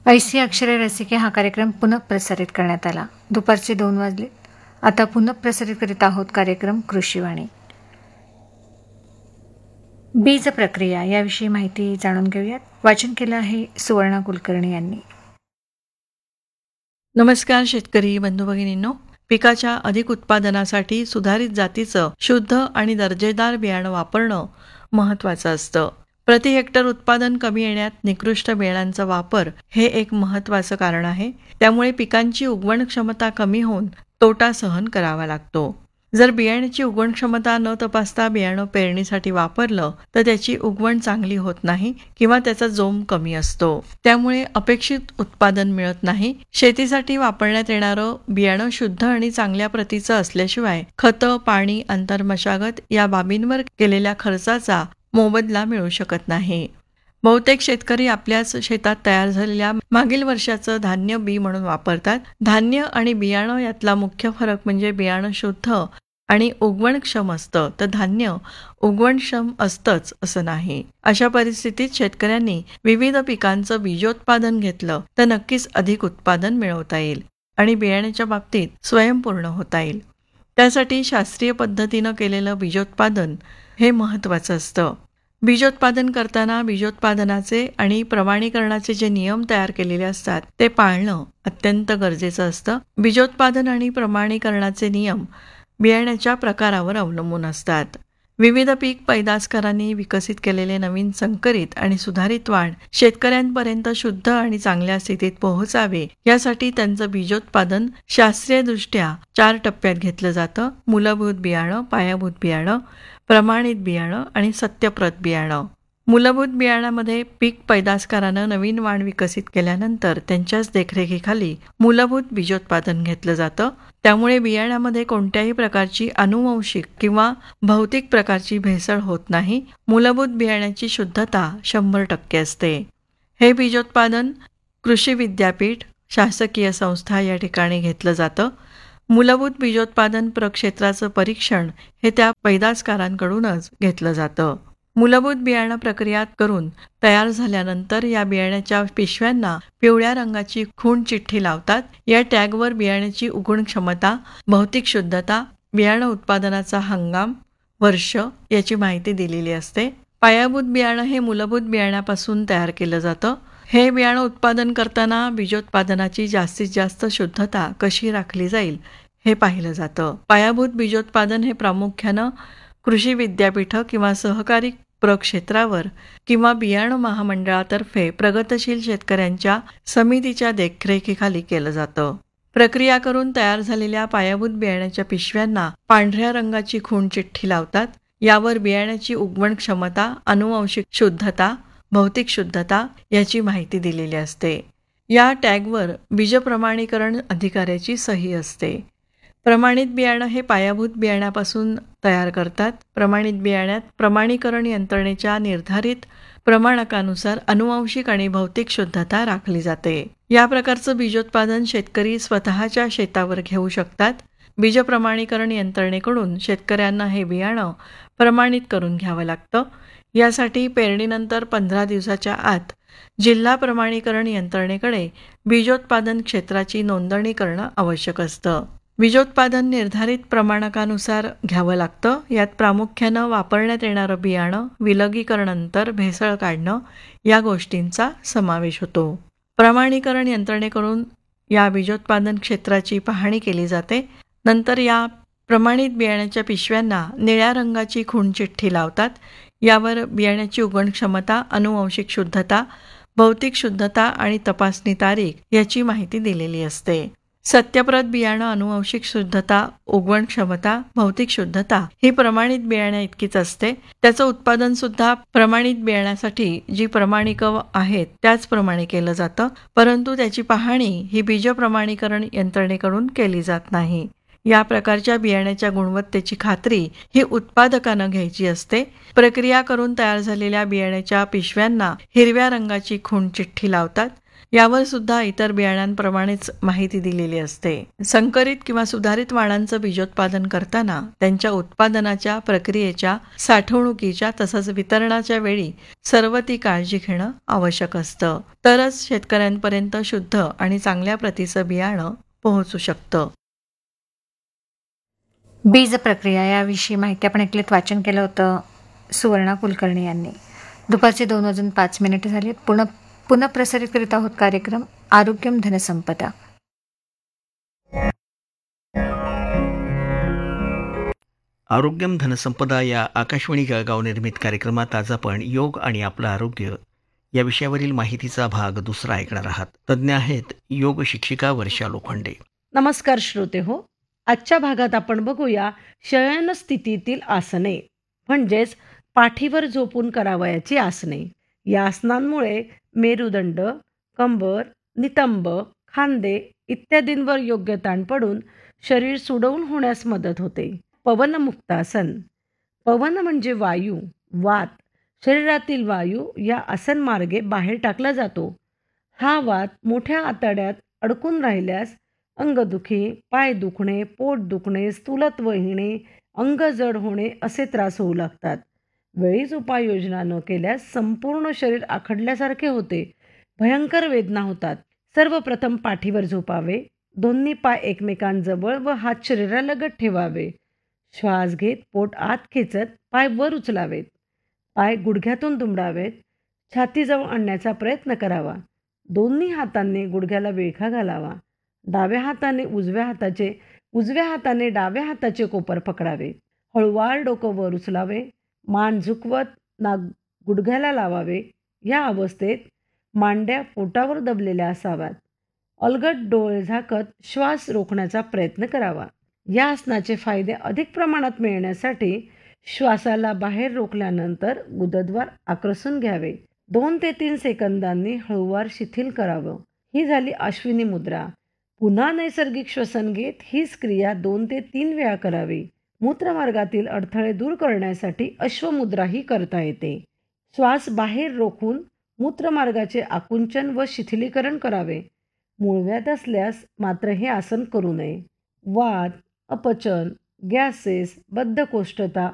ऐसी अक्षरे रसिके हा कार्यक्रम पुनः प्रसारित करण्यात आला. दुपारचे 2 वाजले. आता पुनः प्रसारित करीत आहोत कार्यक्रम कृषीवाणी. बीज प्रक्रिया याविषयी माहिती जाणून घेऊयात. वाचन केलं आहे सुवर्णा कुलकर्णी यांनी. नमस्कार शेतकरी बंधू भगिनींनो. पिकाच्या अधिक उत्पादनासाठी सुधारित जातीचं शुद्ध आणि दर्जेदार बियाणं वापरणं महत्त्वाचं असतं. प्रति हेक्टर उत्पादन कमी येण्यात निकृष्ट बियाणांचा वापर हे एक महत्त्वाचं कारण आहे. त्यामुळे पिकांची उगवण क्षमता कमी होऊन तोटा सहन करावा लागतो. जर बियाण्याची उगवण क्षमता न तपासता बियाणं पेरणीसाठी वापरलं तर त्याची उगवण चांगली होत नाही किंवा त्याचा जोम कमी असतो. त्यामुळे अपेक्षित उत्पादन मिळत नाही. शेतीसाठी वापरण्यात येणारं बियाणं शुद्ध आणि चांगल्या प्रतीचं असल्याशिवाय खतं, पाणी, अंतर्मशागत या बाबींवर केलेल्या खर्चाचा मोबदला मिळू शकत नाही. बहुतेक शेतकरी आपल्याच शेतात तयार झालेल्या मागील वर्षाचं धान्य बी म्हणून वापरतात. धान्य आणि बियाणं यातला मुख्य फरक म्हणजे बियाणं शुद्ध आणि उगवणक्षम असतं तर धान्य उगवणक्षम असतंच असं नाही. अशा परिस्थितीत शेतकऱ्यांनी विविध पिकांचं बीजोत्पादन घेतलं तर नक्कीच अधिक उत्पादन मिळवता येईल आणि बियाण्याच्या बाबतीत स्वयंपूर्ण होता येईल. त्यासाठी शास्त्रीय पद्धतीनं केलेलं बीजोत्पादन हे महत्त्वाचं असतं. बीजोत्पादन करताना बीजोत्पादनाचे आणि प्रमाणीकरणाचे जे नियम तयार केलेले असतात ते पाळणं अत्यंत गरजेचं असतं. बीजोत्पादन आणि प्रमाणीकरणाचे नियम बियाण्याच्या प्रकारावर अवलंबून असतात. विविध पीक पैदासकारांनी विकसित केलेले नवीन संकरित आणि सुधारित वाण शेतकऱ्यांपर्यंत शुद्ध आणि चांगल्या स्थितीत पोहोचावे यासाठी त्यांचं बीजोत्पादन शास्त्रीयदृष्ट्या 4 टप्प्यात घेतलं जातं. मूलभूत बियाणं, पायाभूत बियाणं, प्रमाणित बियाणं आणि सत्यप्रत बियाणं. मूलभूत बियाणामध्ये पीक पैदासकारानं नवीन वाण विकसित केल्यानंतर त्यांच्याच देखरेखीखाली मूलभूत बीजोत्पादन घेतलं जातं. त्यामुळे बियाण्यामध्ये कोणत्याही प्रकारची अनुवंशिक किंवा भौतिक प्रकारची भेसळ होत नाही. मूलभूत बियाण्याची शुद्धता 100% असते. हे बीजोत्पादन कृषी विद्यापीठ, शासकीय संस्था या ठिकाणी घेतलं जातं. मूलभूत बीजोत्पादन प्रक्षेत्राचं परीक्षण हे त्या पैदासकारांकडूनच घेतलं जातं. मूलभूत बियाणं प्रक्रिया करून तयार झाल्यानंतर या बियाण्याच्या पिशव्यांना पिवळ्या रंगाची खूण चिठ्ठी लावतात. या टॅगवर बियाण्याची उगवण क्षमता, भौतिक शुद्धता, बियाणं उत्पादनाचा हंगाम, वर्ष याची माहिती दिलेली असते. पायाभूत बियाणं हे मूलभूत बियाण्यापासून तयार केलं जातं. हे बियाणं उत्पादन करताना बीजोत्पादनाची जास्तीत जास्त शुद्धता कशी राखली जाईल हे पाहिलं जातं. पायाभूत बीजोत्पादन हे प्रामुख्यानं कृषी विद्यापीठं किंवा सहकारी प्रक्षेत्रावर किंवा बियाणं महामंडळातर्फे प्रगतशील शेतकऱ्यांच्या समितीच्या देखरेखीखाली केलं जातं. प्रक्रिया करून तयार झालेल्या पायाभूत बियाण्याच्या पिशव्यांना पांढऱ्या रंगाची खूण चिठ्ठी लावतात. यावर बियाण्याची उगवण क्षमता, अनुवंशिक शुद्धता, भौतिक शुद्धता याची माहिती दिलेली असते. या टॅगवर बीजप्रमाणीकरण अधिकाऱ्याची सही असते. प्रमाणित बियाणं हे पायाभूत बियाण्यापासून तयार करतात. प्रमाणित बियाण्यात प्रमाणीकरण यंत्रणेच्या निर्धारित प्रमाणकानुसार अनुवंशिक आणि भौतिक शुद्धता राखली जाते. या प्रकारचं बीजोत्पादन शेतकरी स्वतःच्या शेतावर घेऊ शकतात. बीजप्रमाणीकरण यंत्रणेकडून शेतकऱ्यांना हे बियाणं प्रमाणित करून घ्यावं लागतं. यासाठी पेरणीनंतर 15 दिवसाच्या आत जिल्हा प्रमाणीकरण यंत्रणेकडे बीजोत्पादन क्षेत्राची नोंदणी करणं आवश्यक असतं. बीजोत्पादन निर्धारित प्रमाणकानुसार घ्यावं लागतं. यात प्रामुख्यानं वापरण्यात येणारं बियाणं, विलगीकरण अंतर, भेसळ काढणं या गोष्टींचा समावेश होतो. प्रमाणीकरण यंत्रणेकडून या बीजोत्पादन क्षेत्राची पाहणी केली जाते. नंतर या प्रमाणित बियाण्याच्या पिशव्यांना निळ्या रंगाची खूण चिठ्ठी लावतात. यावर बियाण्याची उगवण क्षमता, अनुवंशिक शुद्धता, भौतिक शुद्धता आणि तपासणी तारीख याची माहिती दिलेली असते. सत्यप्रत बियाणं, अनुवंशिक शुद्धता, उगवण क्षमता, भौतिक शुद्धता ही प्रमाणित बियाण्या इतकीच असते. त्याचं उत्पादन सुद्धा प्रमाणित बियाण्यासाठी जी प्रमाणिकं आहेत त्याचप्रमाणे केलं जातं. परंतु त्याची पाहणी ही बीज प्रमाणीकरण यंत्रणेकडून केली जात नाही. या प्रकारच्या बियाण्याच्या गुणवत्तेची खात्री ही उत्पादकानं घ्यायची असते. प्रक्रिया करून तयार झालेल्या बियाण्याच्या पिशव्यांना हिरव्या रंगाची खूण चिठ्ठी लावतात. यावर सुद्धा इतर बियाणांप्रमाणेच माहिती दिलेली असते. संकरित किंवा सुधारित वाणांचं बीजोत्पादन करताना त्यांच्या उत्पादनाच्या प्रक्रियेच्या, साठवणुकीच्या तसंच वितरणाच्या वेळी सर्व ती काळजी घेणं आवश्यक असतं. तरच शेतकऱ्यांपर्यंत शुद्ध आणि चांगल्या प्रतीचं बियाणं पोहोचू शकतं. बीज प्रक्रिया याविषयी माहिती आपण ऐकलीत, वाचन केलं होतं सुवर्णा कुलकर्णी यांनी. दुपारचे 2:05 झाले. पुन्हा प्रसारित करीत आहोत कार्यक्रम आरोग्यम धनसंपदा. आरोग्यम धनसंपदा या आकाशवाणी जळगाव निर्मित कार्यक्रमात आज आपण योग आणि आपलं आरोग्य या विषयावरील माहितीचा भाग दुसरा ऐकणार आहात. तज्ज्ञ आहेत योग शिक्षिका वर्षा लोखंडे. नमस्कार श्रोते हो. आजच्या भागात आपण बघूया शयन स्थितीतील आसने, म्हणजेच पाठीवर झोपून करावयाची आसने. या आसनांमुळे मेरुदंड, कंबर, नितंब, खांदे इत्यादींवर योग्य ताण पडून शरीर सुडौल होण्यास मदत होते. पवनमुक्तासन. पवन म्हणजे वायू, वात. शरीरातील वायू या आसनमार्गे बाहेर टाकला जातो. हा वात मोठ्या आतड्यात अडकून राहिल्यास अंगदुखी, पाय दुखणे, पोट दुखणे, स्थूलत्व येणे, अंग जड होणे असे त्रास होऊ लागतात. वेळीच उपाययोजना न केल्यास संपूर्ण शरीर आखडल्यासारखे होते. भयंकर वेदना होतात. सर्वप्रथम पाठीवर झोपावे. दोन्ही पाय एकमेकांजवळ व हात शरीरालगत ठेवावे. श्वास घेत पोट आत खेचत पाय वर उचलावेत. पाय गुडघ्यातून दुमडावेत. छातीजवळ आणण्याचा प्रयत्न करावा. दोन्ही हातांनी गुडघ्याला विळखा घालावा. डाव्या हाताने उजव्या हाताने डाव्या हाताचे कोपर पकडावे. हळूवार डोकं वर उचलावे. मान झुकवत नाक गुडघ्याला लावावे. या अवस्थेत मांड्या पोटावर दबलेल्या असाव्यात. अलगद डोळे झाकत श्वास रोखण्याचा प्रयत्न करावा. या आसनाचे फायदे अधिक प्रमाणात मिळण्यासाठी श्वासाला बाहेर रोखल्यानंतर गुदद्वार आकर्षून घ्यावे. 2 ते 3 सेकंदांनी हळूवार शिथिल करावं. ही झाली अश्विनी मुद्रा. पुन्हा नैसर्गिक श्वसन घेत हीच क्रिया 2 ते 3 वेळा करावी. मूत्रमार्गातील अडथळे दूर करण्यासाठी अश्वमुद्राही करता येते. श्वास बाहेर रोखून मूत्रमार्गाचे आकुंचन व शिथिलीकरण करावे. मूळव्याध असल्यास मात्र हे आसन करू नये. वात, अपचन, गॅसेस, बद्धकोष्ठता